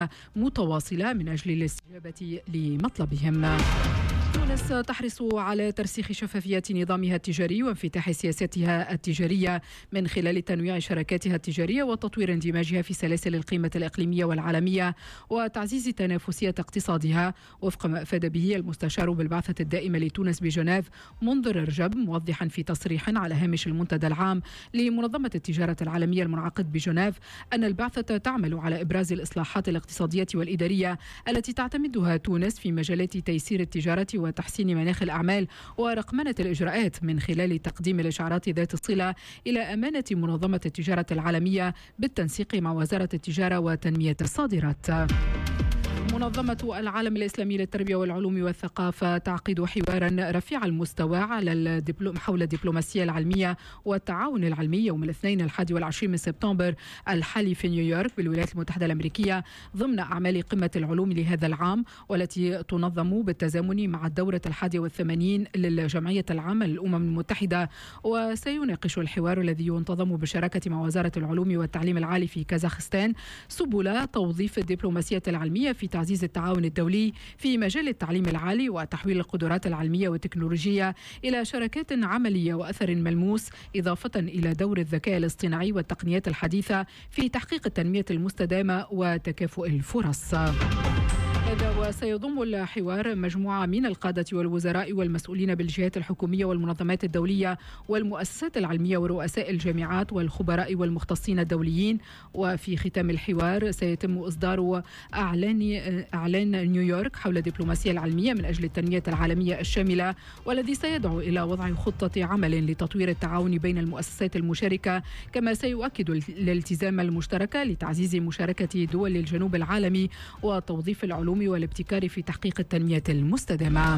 متواصلة من أجل الاستجابة لمطلبهم. تونس تحرص على ترسيخ شفافية نظامها التجاري وانفتاح سياستها التجارية من خلال تنويع شراكاتها التجارية وتطوير اندماجها في سلاسل القيمة الإقليمية والعالمية وتعزيز تنافسية اقتصادها، وفق ما أفاد به المستشار بالبعثة الدائمة لتونس بجنيف منذر رجب، موضحا في تصريح على هامش المنتدى العام لمنظمة التجارة العالمية المنعقد بجنيف أن البعثة تعمل على إبراز الإصلاحات الاقتصادية والإدارية التي تعتمدها تونس في مجالات تيسير التجارة وتحسين مناخ الأعمال ورقمنة الإجراءات من خلال تقديم الإشعارات ذات الصلة إلى أمانة منظمة التجارة العالمية بالتنسيق مع وزارة التجارة وتنمية الصادرات. منظمة العالم الإسلامي للتربية والعلوم والثقافة تعقد حوارا رفيع المستوى على حول الدبلوماسية العلمية والتعاون العلمي يوم الاثنين 21 من سبتمبر الحالي في نيويورك بالولايات المتحدة الأمريكية ضمن أعمال قمة العلوم لهذا العام، والتي تنظم بالتزامن مع الدورة 81 للجمعية العامة للأمم المتحدة. وسيناقش الحوار الذي ينتظم بالشراكة مع وزارة العلوم والتعليم العالي في كازاخستان سبل توظيف الدبلوماسية العلمية في تعزيز التعاون الدولي في مجال التعليم العالي وتحويل القدرات العلمية والتكنولوجية إلى شراكات عملية وأثر ملموس، إضافة إلى دور الذكاء الاصطناعي والتقنيات الحديثة في تحقيق التنمية المستدامة وتكافؤ الفرص. هذا وسيضم الحوار مجموعة من القادة والوزراء والمسؤولين بالجهات الحكومية والمنظمات الدولية والمؤسسات العلمية ورؤساء الجامعات والخبراء والمختصين الدوليين. وفي ختام الحوار سيتم إصدار أعلان نيويورك حول الدبلوماسية العلمية من أجل التنمية العالمية الشاملة، والذي سيدعو إلى وضع خطة عمل لتطوير التعاون بين المؤسسات المشاركة، كما سيؤكد الالتزام المشترك لتعزيز مشاركة دول الجنوب العالمي وتوظيف العلوم والابتكار في تحقيق التنمية المستدامة.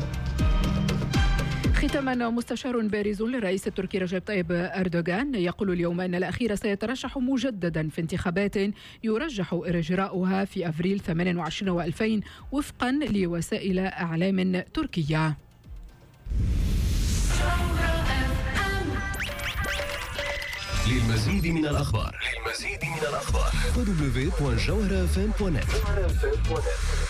ختاما، مستشار بارز للرئيس التركي رجب طيب أردوغان يقول اليوم أن الأخير سيترشح مجددا في انتخابات يرجح إجراؤها في أفريل 28 و2000 وفقا لوسائل إعلام تركية. للمزيد من الأخبار www.jawharafm.net